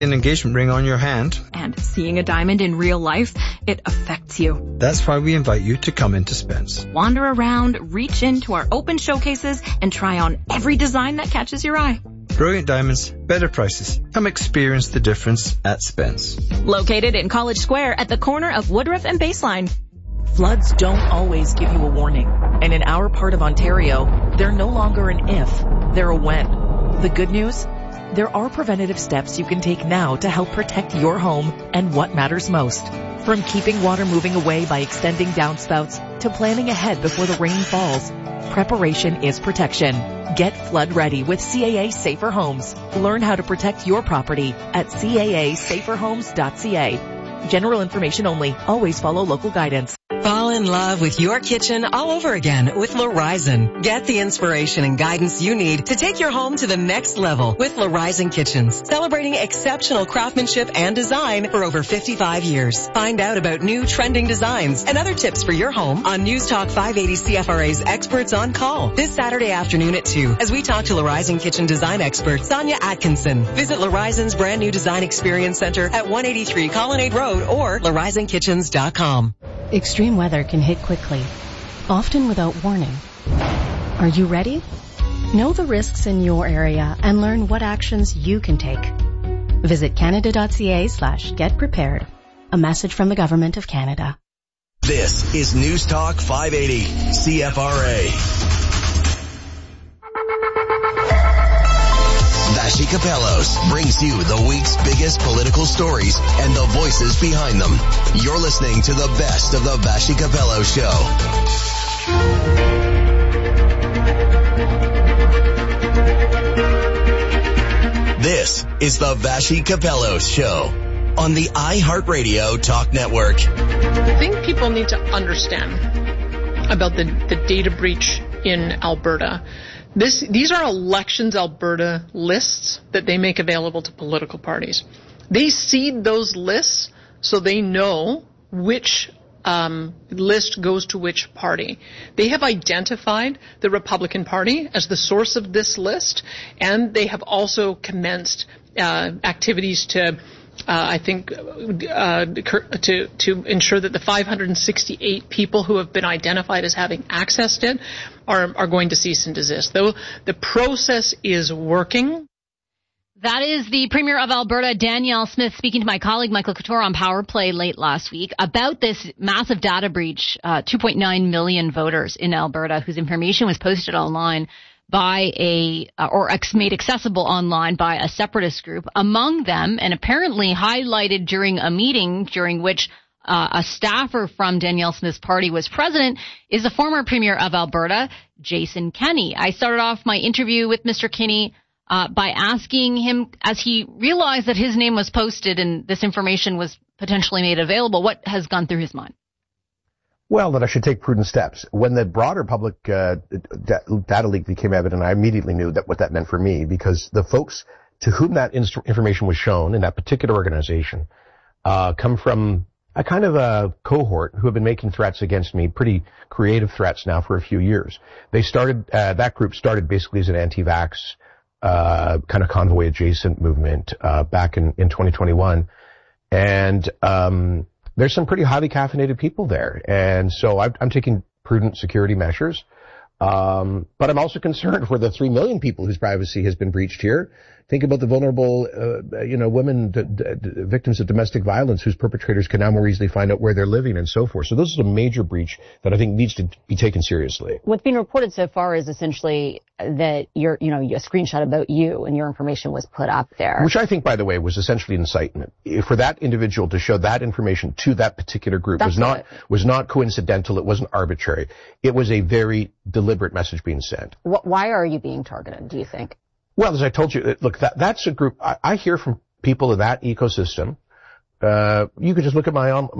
An engagement ring on your hand. And seeing a diamond in real life, it affects you. That's why we invite you to come into Spence. Wander around, reach into our open showcases, and try on every design that catches your eye. Brilliant diamonds, better prices. Come experience the difference at Spence. Located in College Square at the corner of Woodruff and Baseline. Floods don't always give you a warning. And in our part of Ontario, they're no longer an if, they're a when. The good news? There are preventative steps you can take now to help protect your home and what matters most. From keeping water moving away by extending downspouts to planning ahead before the rain falls, preparation is protection. Get flood ready with CAA Safer Homes. Learn how to protect your property at caasaferhomes.ca. General information only. Always follow local guidance. Fall in love with your kitchen all over again with Larizon. Get the inspiration and guidance you need to take your home to the next level with Larizon Kitchens, celebrating exceptional craftsmanship and design for over 55 years. Find out about new trending designs and other tips for your home on News Talk 580 CFRA's Experts on Call this Saturday afternoon at 2 as we talk to Larizon Kitchen design expert Sonia Atkinson. Visit Larizon's brand new design experience center at 183 Colonnade Road or LarizonKitchens.com. Extreme weather can hit quickly, often without warning. Are you ready? Know the risks in your area and learn what actions you can take. Visit canada.ca/getprepared. A message from the Government of Canada. This is News Talk 580 CFRA. Vassy Kapelos brings you the week's biggest political stories and the voices behind them. You're listening to the best of the Vassy Kapelos Show. This is the Vassy Kapelos Show on the iHeartRadio Talk Network. I think people need to understand about the data breach in Alberta. These are Elections Alberta lists that they make available to political parties. They seed those lists so they know which list goes to which party. They have identified the Republican Party as the source of this list, and they have also commenced activities to ensure that the 568 people who have been identified as having accessed it are going to cease and desist. Though the process is working. That is the Premier of Alberta, Danielle Smith, speaking to my colleague Michael Couture on Power Play late last week about this massive data breach, 2.9 million voters in Alberta whose information was posted online by made accessible online by a separatist group. Among them, and apparently highlighted during a meeting during which a staffer from Danielle Smith's party was present, is the former Premier of Alberta, Jason Kenney. I started off my interview with Mr. Kenney by asking him, as he realized that his name was posted and this information was potentially made available, what has gone through his mind? Well, that I should take prudent steps. When the broader public data leak became evident, I immediately knew what that meant for me, because the folks to whom that information was shown in that particular organization come from a kind of a cohort who have been making threats against me, pretty creative threats now for a few years. They started, that group started basically as an anti-vax kind of convoy adjacent movement back in 2021. And there's some pretty highly caffeinated people there. And so I'm taking prudent security measures. But I'm also concerned for the 3 million people whose privacy has been breached here. Think about the vulnerable, women, victims of domestic violence whose perpetrators can now more easily find out where they're living and so forth. So this is a major breach that I think needs to be taken seriously. What's been reported so far is essentially that a screenshot about you and your information was put up there. Which I think, by the way, was essentially incitement. For that individual to show that information to that particular group was not coincidental. It wasn't arbitrary. It was a very deliberate message being sent. Why are you being targeted, do you think? Well, as I told you, look, that's a group. I hear from people in that ecosystem. You could just look at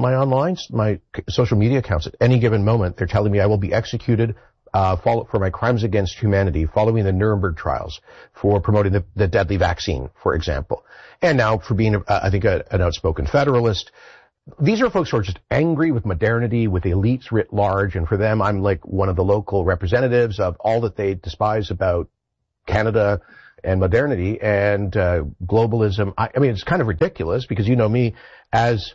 my social media accounts at any given moment. They're telling me I will be executed for my crimes against humanity following the Nuremberg trials, for promoting the deadly vaccine, for example, and now for being, I think, an outspoken federalist. These are folks who are just angry with modernity, with elites writ large, and for them, I'm like one of the local representatives of all that they despise about Canada and modernity and globalism. I mean, it's kind of ridiculous because you know me as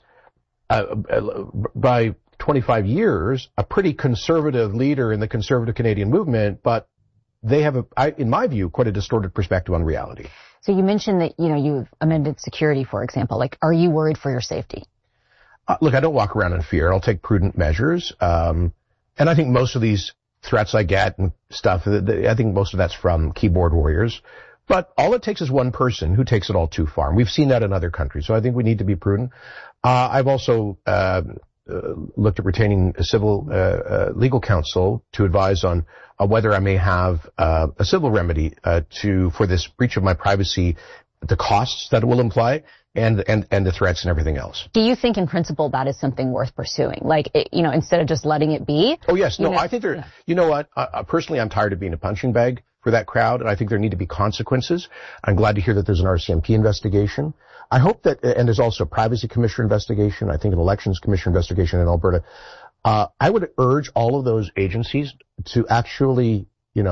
by 25 years, a pretty conservative leader in the conservative Canadian movement, but they have, in my view, quite a distorted perspective on reality. So you mentioned that, you've amended security, for example. Like, are you worried for your safety? Look, I don't walk around in fear. I'll take prudent measures. And I think most of these threats I get and stuff, I think most of that's from keyboard warriors. But all it takes is one person who takes it all too far. And we've seen that in other countries. So I think we need to be prudent. I've also looked at retaining a civil legal counsel to advise on whether I may have a civil remedy for this breach of my privacy, the costs that it will imply, and the threats and everything else. Do you think in principle that is something worth pursuing? Like, instead of just letting it be? Oh, yes. No, I think you know what? Personally, I'm tired of being a punching bag for that crowd, and I think there need to be consequences. I'm glad to hear that there's an RCMP investigation. I hope that, and there's also a privacy commissioner investigation, I think an elections commissioner investigation in Alberta. I would urge all of those agencies to actually,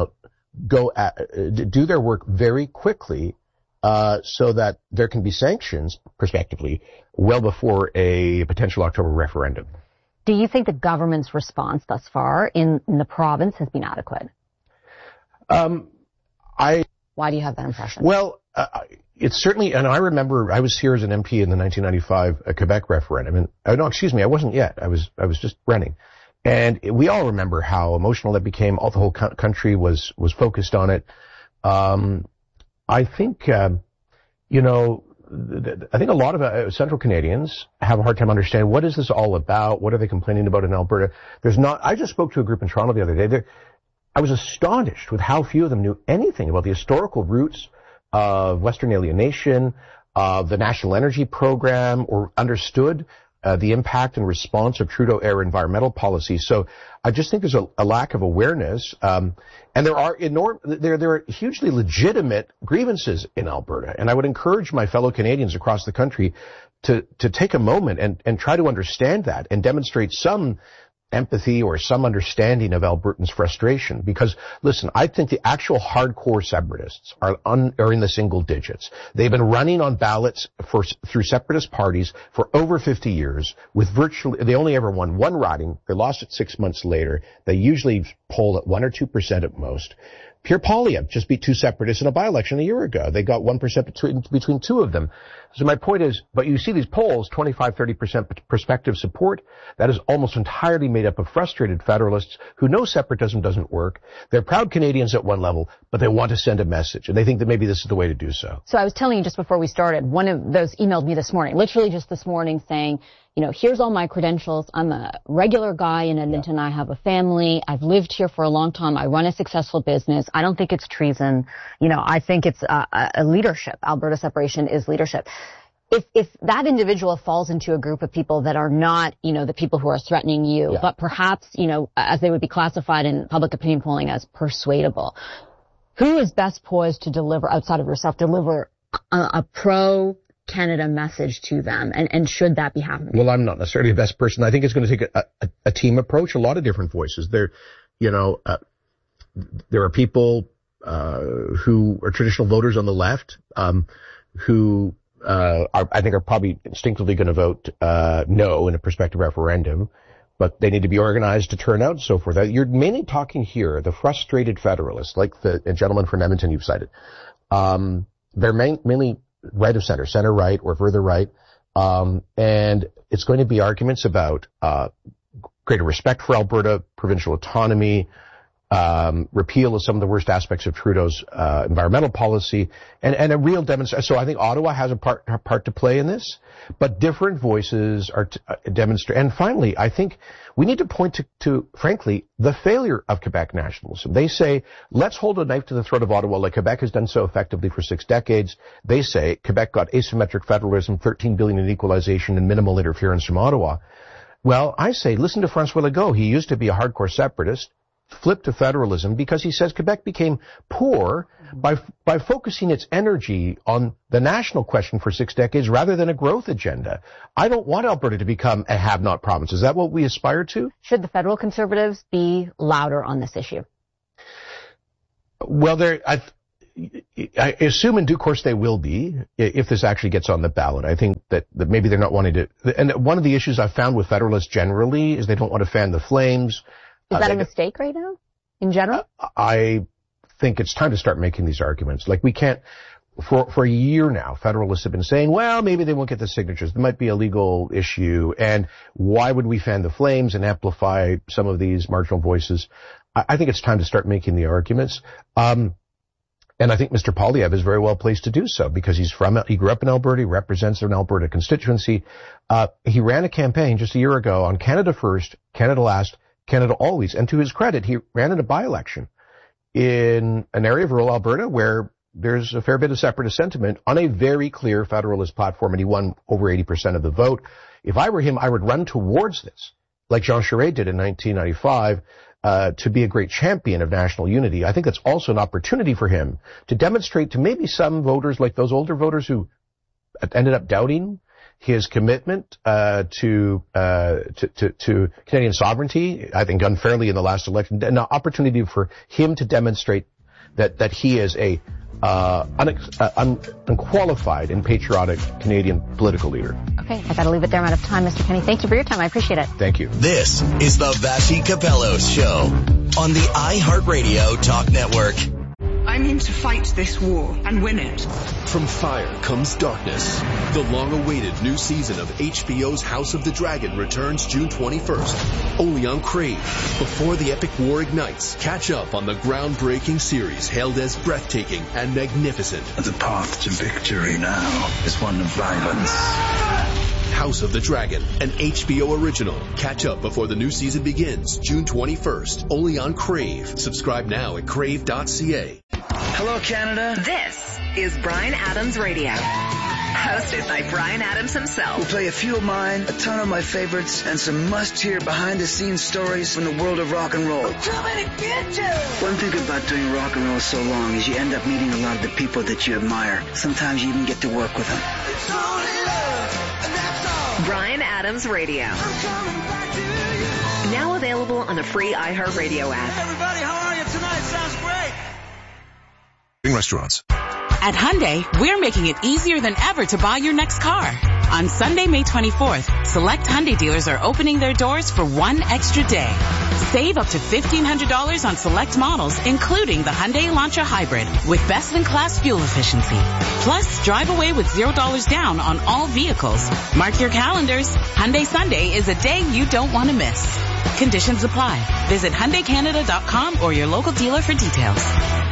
do their work very quickly, so that there can be sanctions, prospectively, well before a potential October referendum. Do you think the government's response thus far in the province has been adequate? Why do you have that impression? Well, it's certainly, and I remember I was here as an MP in the 1995 Quebec referendum. I wasn't yet. I was just running. And we all remember how emotional that became. The whole country was focused on it. I think, I think a lot of Central Canadians have a hard time understanding what is this all about? What are they complaining about in Alberta? I just spoke to a group in Toronto the other day. I was astonished with how few of them knew anything about the historical roots of Western alienation, of the National Energy Program, or understood the impact and response of Trudeau-era environmental policy. So I just think there's a lack of awareness, and there are hugely legitimate grievances in Alberta. And I would encourage my fellow Canadians across the country to take a moment and try to understand that and demonstrate some empathy or some understanding of Albertans' frustration. Because, listen, I think the actual hardcore separatists are in the single digits. They've been running on ballots through separatist parties for over 50 years with they only ever won one riding. They lost it 6 months later. They usually poll at 1 or 2% at most. Pierre Poilievre just beat two separatists in a by-election a year ago. They got 1% between two of them. So my point is, but you see these polls, 25-30% prospective support, that is almost entirely made up of frustrated federalists who know separatism doesn't work. They're proud Canadians at one level, but they want to send a message, and they think that maybe this is the way to do so. So I was telling you just before we started, one of those emailed me this morning, literally just this morning, saying, here's all my credentials. I'm a regular guy in Edmonton. Yeah. I have a family. I've lived here for a long time. I run a successful business. I don't think it's treason. I think it's a leadership. Alberta separation is leadership. If that individual falls into a group of people that are not, the people who are threatening you, yeah, but perhaps, as they would be classified in public opinion polling as persuadable, who is best poised to deliver, outside of yourself, a pro-Canada message to them? And should that be happening? Well, I'm not necessarily the best person. I think it's going to take a team approach, a lot of different voices. There are people who are traditional voters on the left, who I think are probably instinctively going to vote no in a prospective referendum, but they need to be organized to turn out and so forth. You're mainly talking here, the frustrated federalists, like the gentleman from Edmonton you've cited. They're mainly right of center right or further right, and it's going to be arguments about greater respect for Alberta, provincial autonomy, repeal of some of the worst aspects of Trudeau's environmental policy, and a real demonstration. So I think Ottawa has a part to play in this, but different voices are demonstrate. And finally, I think we need to point to, frankly, the failure of Quebec nationalism. They say, let's hold a knife to the throat of Ottawa like Quebec has done so effectively for 6 decades. They say Quebec got asymmetric federalism, $13 billion in equalization, and minimal interference from Ottawa. Well, I say, listen to François Legault. He used to be a hardcore separatist, flipped to federalism because he says Quebec became poor by focusing its energy on the national question for 6 decades rather than a growth agenda. I don't want Alberta to become a have-not province. Is that what we aspire to? Should the federal Conservatives be louder on this issue? Well, I assume in due course they will be, if this actually gets on the ballot. I think that maybe they're not wanting to. And one of the issues I've found with Federalists generally is they don't want to fan the flames. Is that a mistake right now, in general? I think it's time to start making these arguments. Like, we can't, for a year now, Federalists have been saying, well, maybe they won't get the signatures. There might be a legal issue. And why would we fan the flames and amplify some of these marginal voices? I think it's time to start making the arguments. And I think Mr. Poilievre is very well placed to do so because he grew up in Alberta, he represents an Alberta constituency. He ran a campaign just a year ago on Canada First, Canada Last, Canada Always. And to his credit, he ran in a by-election in an area of rural Alberta where there's a fair bit of separatist sentiment on a very clear Federalist platform, and he won over 80% of the vote. If I were him, I would run towards this, like Jean Charest did in 1995, to be a great champion of national unity. I think that's also an opportunity for him to demonstrate to maybe some voters, like those older voters who ended up doubting his commitment to Canadian sovereignty, I think unfairly in the last election, an opportunity for him to demonstrate that he is a unqualified and patriotic Canadian political leader. Okay, I got to leave it there. I'm out of time, Mr. Kenney. Thank you for your time. I appreciate it. Thank you. This is the Vassy Capellos Show on the iHeartRadio Talk Network. I'm in to fight this war and win it. From fire comes darkness. The long-awaited new season of HBO's House of the Dragon returns June 21st, only on Crave. Before the epic war ignites, catch up on the groundbreaking series hailed as breathtaking and magnificent. The path to victory now is one of violence. House of the Dragon, an HBO original. Catch up before the new season begins, June 21st, only on Crave. Subscribe now at crave.ca. Hello, Canada. This is Bryan Adams Radio, hosted by Bryan Adams himself. We'll play a few of mine, a ton of my favorites, and some must-hear behind-the-scenes stories from the world of rock and roll. I'm coming to get you! One thing about doing rock and roll so long is you end up meeting a lot of the people that you admire. Sometimes you even get to work with them. It's only love, and that's all. Bryan Adams Radio. I'm coming back to you. Now available on the free iHeartRadio app. Hey everybody, how are you tonight? Sounds great. Restaurants. At Hyundai, we're making it easier than ever to buy your next car. On Sunday, May 24th, select Hyundai dealers are opening their doors for one extra day. Save up to $1,500 on select models, including the Hyundai Elantra Hybrid with best-in-class fuel efficiency. Plus, drive away with $0 down on all vehicles. Mark your calendars. Hyundai Sunday is a day you don't want to miss. Conditions apply. Visit HyundaiCanada.com or your local dealer for details.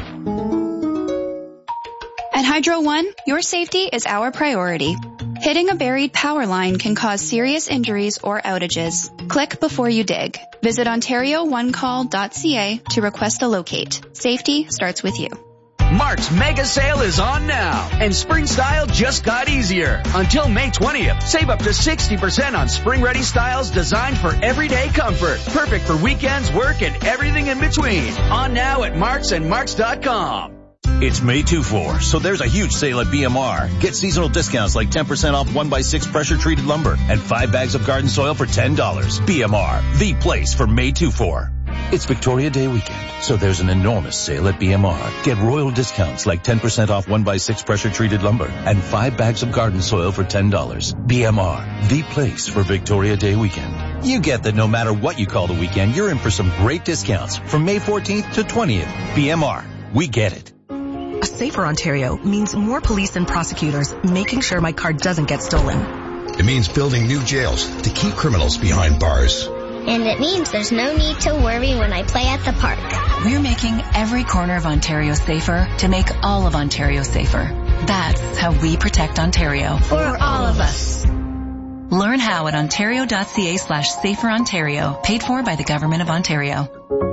At Hydro One, your safety is our priority. Hitting a buried power line can cause serious injuries or outages. Click before you dig. Visit OntarioOneCall.ca to request a locate. Safety starts with you. Mark's mega sale is on now, and spring style just got easier. Until May 20th, save up to 60% on spring-ready styles designed for everyday comfort. Perfect for weekends, work, and everything in between. On now at Mark's and Marks.com. It's May 2-4, so there's a huge sale at BMR. Get seasonal discounts like 10% off 1x6 pressure-treated lumber and 5 bags of garden soil for $10. BMR, the place for May 2-4. It's Victoria Day weekend, so there's an enormous sale at BMR. Get royal discounts like 10% off 1x6 pressure-treated lumber and 5 bags of garden soil for $10. BMR, the place for Victoria Day weekend. You get that no matter what you call the weekend, you're in for some great discounts from May 14th to 20th. BMR, we get it. A safer Ontario means more police and prosecutors making sure my car doesn't get stolen. It means building new jails to keep criminals behind bars. And it means there's no need to worry when I play at the park. We're making every corner of Ontario safer to make all of Ontario safer. That's how we protect Ontario. For all of us. Learn how at ontario.ca/saferontario, paid for by the Government of Ontario.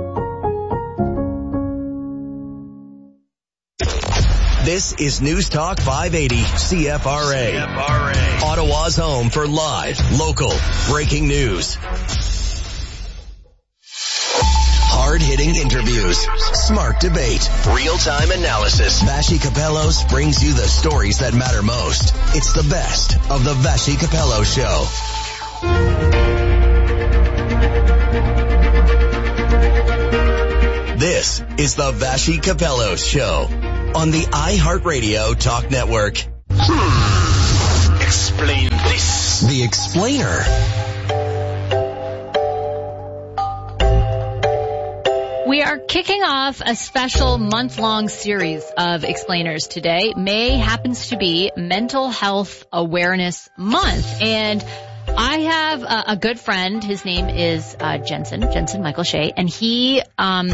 This is News Talk 580 CFRA. Ottawa's home for live, local, breaking news. Hard-hitting interviews, smart debate, real-time analysis. Vassy Capellos brings you the stories that matter most. It's the best of the Vassy Capellos Show. This is the Vassy Capellos Show on the iHeartRadio Talk Network. Explain this. The Explainer. We are kicking off a special month-long series of explainers today. May happens to be Mental Health Awareness Month. And I have a good friend. His name is Jensen Michael Shea, and he is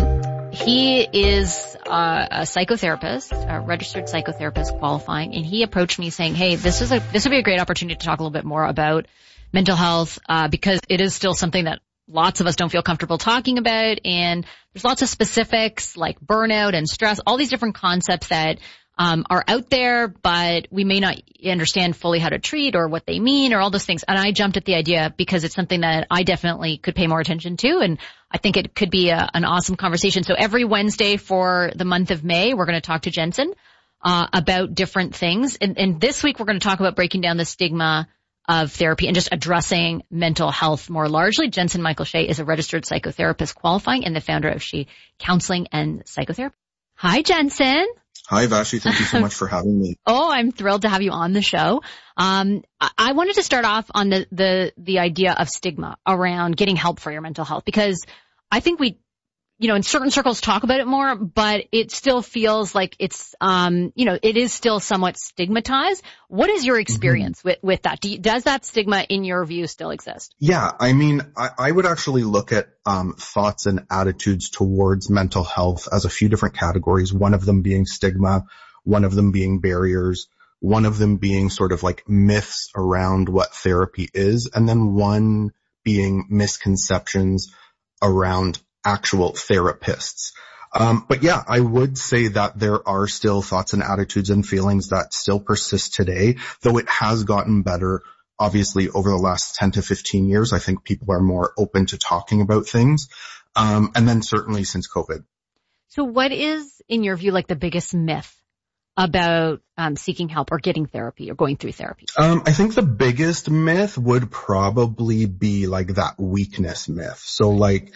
a psychotherapist, a registered psychotherapist qualifying, and he approached me saying, hey, this would be a great opportunity to talk a little bit more about mental health, because it is still something that lots of us don't feel comfortable talking about, and there's lots of specifics like burnout and stress, all these different concepts that are out there, but we may not understand fully how to treat or what they mean or all those things. And I jumped at the idea because it's something that I definitely could pay more attention to, and I think it could be an awesome conversation. So every Wednesday for the month of May, we're going to talk to Jensen about different things. And this week we're going to talk about breaking down the stigma of therapy and just addressing mental health more largely. Jensen Michael Shea is a registered psychotherapist qualifying and the founder of She Counseling and Psychotherapy. Hi, Jensen. Hi, Vashi. Thank you so much for having me. Oh, I'm thrilled to have you on the show. I wanted to start off on the idea of stigma around getting help for your mental health, because I think we, in certain circles talk about it more, but it still feels like it's, it is still somewhat stigmatized. What is your experience with that? Does that stigma, in your view, still exist? Yeah, I mean, I would actually look at thoughts and attitudes towards mental health as a few different categories, one of them being stigma, one of them being barriers, one of them being sort of like myths around what therapy is, and then one being misconceptions around actual therapists. But yeah, I would say that there are still thoughts and attitudes and feelings that still persist today, though it has gotten better. Obviously, over the last 10 to 15 years, I think people are more open to talking about things. And then certainly since COVID. So what is, in your view, like the biggest myth about seeking help or getting therapy or going through therapy? I think the biggest myth would probably be like that weakness myth. So like,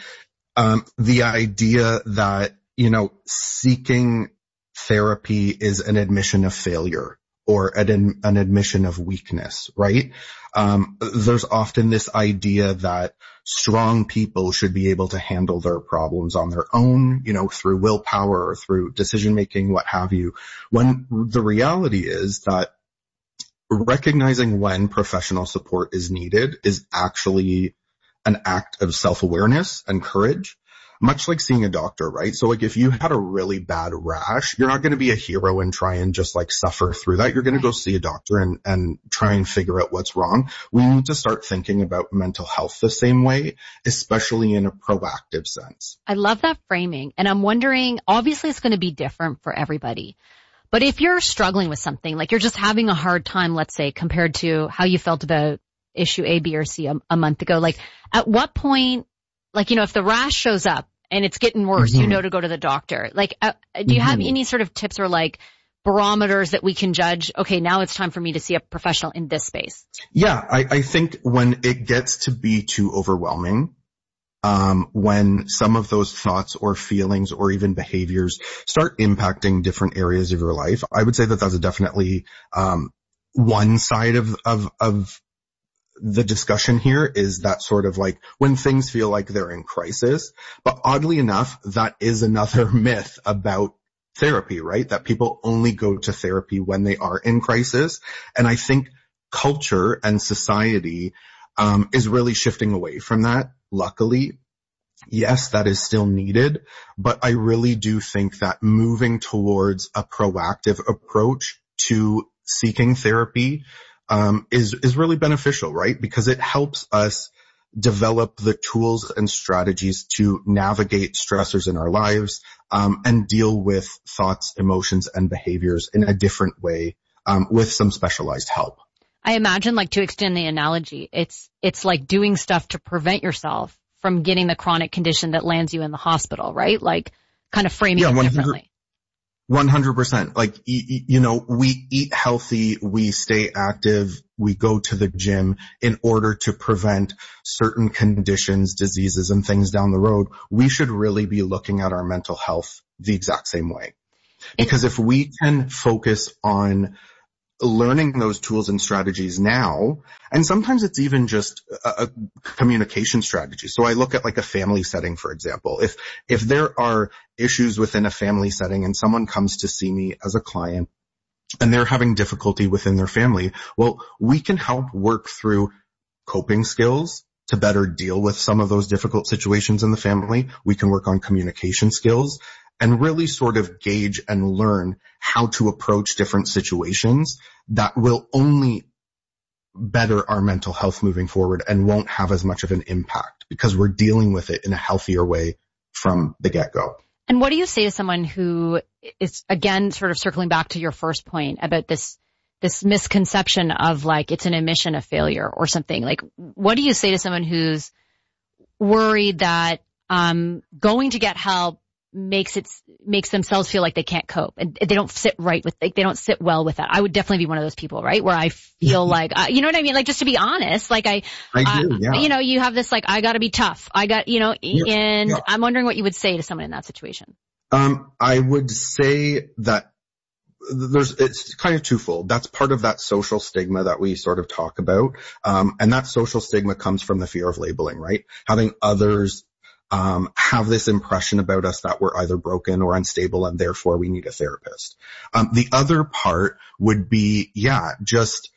the idea that, seeking therapy is an admission of failure or an admission of weakness, right? There's often this idea that strong people should be able to handle their problems on their own, through willpower or through decision making, what have you. When the reality is that recognizing when professional support is needed is actually an act of self-awareness and courage, much like seeing a doctor, right? So like if you had a really bad rash, you're not going to be a hero and try and just like suffer through that. You're going to go see a doctor and try and figure out what's wrong. We need to start thinking about mental health the same way, especially in a proactive sense. I love that framing. And I'm wondering, obviously it's going to be different for everybody. But if you're struggling with something, like you're just having a hard time, let's say, compared to how you felt about issue A, B, or C a month ago, like at what point, like, if the rash shows up and it's getting worse, to go to the doctor. Like, do you have any sort of tips or like barometers that we can judge, okay, now it's time for me to see a professional in this space? Yeah, I think when it gets to be too overwhelming, when some of those thoughts or feelings or even behaviors start impacting different areas of your life, I would say that that's definitely, one side of the discussion here is that sort of like when things feel like they're in crisis. But oddly enough, that is another myth about therapy, right? That people only go to therapy when they are in crisis. And I think culture and society is really shifting away from that. Luckily, yes, that is still needed, but I really do think that moving towards a proactive approach to seeking therapy is really beneficial, right? Because it helps us develop the tools and strategies to navigate stressors in our lives, and deal with thoughts, emotions, and behaviors in a different way, with some specialized help. I imagine, like, to extend the analogy, it's like doing stuff to prevent yourself from getting the chronic condition that lands you in the hospital, right? Like, kind of framing it differently. 100%. Like, we eat healthy, we stay active, we go to the gym in order to prevent certain conditions, diseases, and things down the road. We should really be looking at our mental health the exact same way. Because if we can focus on learning those tools and strategies now, and sometimes it's even just a communication strategy. So I look at like a family setting, for example. If there are issues within a family setting and someone comes to see me as a client and they're having difficulty within their family, well, we can help work through coping skills to better deal with some of those difficult situations in the family. We can work on communication skills and really sort of gauge and learn how to approach different situations that will only better our mental health moving forward and won't have as much of an impact because we're dealing with it in a healthier way from the get-go. And what do you say to someone who is, again, sort of circling back to your first point about this misconception of like it's an admission of failure or something? Like, what do you say to someone who's worried that going to get help makes themselves feel like they can't cope and they don't sit right with, like, they don't sit well with that? I would definitely be one of those people, right? Where I feel like, you know what I mean? Like, just to be honest, like I do, yeah. You know, you have this, like, I gotta be tough. And I'm wondering what you would say to someone in that situation. I would say that it's kind of twofold. That's part of that social stigma that we sort of talk about. And that social stigma comes from the fear of labeling, right? Having others have this impression about us that we're either broken or unstable and therefore we need a therapist. The other part would be, just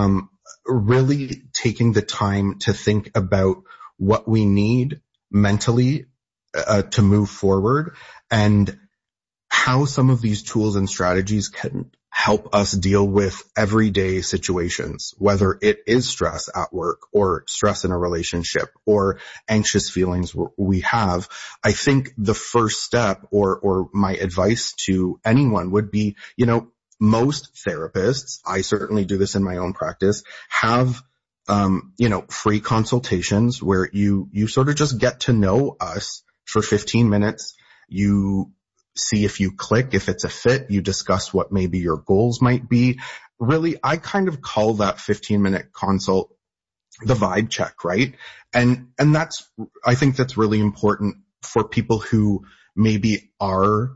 really taking the time to think about what we need mentally to move forward and how some of these tools and strategies can help us deal with everyday situations, whether it is stress at work or stress in a relationship or anxious feelings we have. I think the first step or my advice to anyone would be, most therapists, I certainly do this in my own practice, have free consultations where you sort of just get to know us for 15 minutes. You see if you click, if it's a fit, you discuss what maybe your goals might be. Really, I kind of call that 15-minute consult the vibe check, right? And I think that's really important for people who maybe are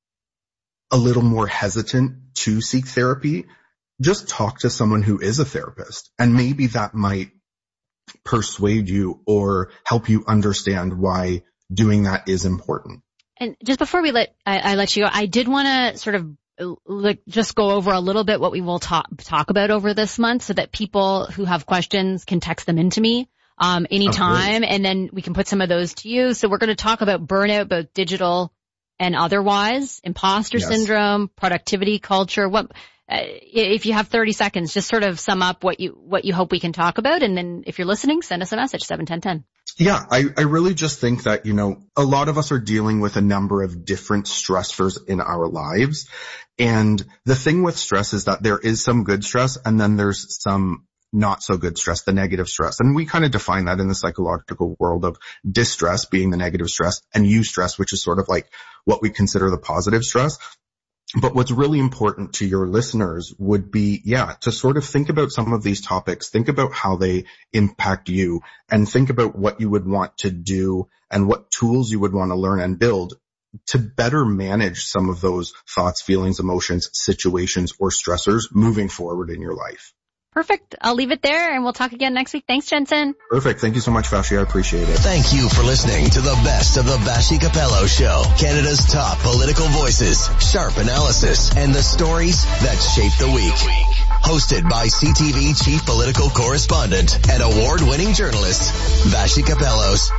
a little more hesitant to seek therapy. Just talk to someone who is a therapist, and maybe that might persuade you or help you understand why doing that is important. And just before I let you go, I did want to sort of just go over a little bit what we will talk about over this month so that people who have questions can text them into me anytime, and then we can put some of those to you. So we're going to talk about burnout, both digital and otherwise, imposter syndrome, productivity culture. If you have 30 seconds, just sort of sum up what you hope we can talk about. And then if you're listening, send us a message, 71010. Yeah, I really just think that, a lot of us are dealing with a number of different stressors in our lives. And the thing with stress is that there is some good stress and then there's some not so good stress, the negative stress. And we kind of define that in the psychological world of distress being the negative stress and eustress, which is sort of like what we consider the positive stress. But what's really important to your listeners would be, to sort of think about some of these topics, think about how they impact you, and think about what you would want to do and what tools you would want to learn and build to better manage some of those thoughts, feelings, emotions, situations, or stressors moving forward in your life. Perfect. I'll leave it there, and we'll talk again next week. Thanks, Jensen. Perfect. Thank you so much, Vashi. I appreciate it. Thank you for listening to the best of the Vashi Capello Show. Canada's top political voices, sharp analysis, and the stories that shape the week. Hosted by CTV Chief Political Correspondent and award-winning journalist, Vashi Capellos.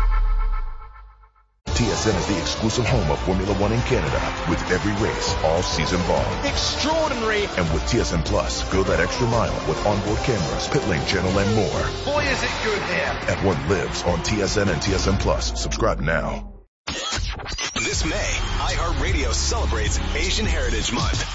TSN is the exclusive home of Formula One in Canada, with every race all season long. Extraordinary! And with TSN Plus, go that extra mile with onboard cameras, pit lane channel, and more. Boy, is it good here! F1 lives on TSN and TSN Plus. Subscribe now. This May, iHeartRadio celebrates Asian Heritage Month.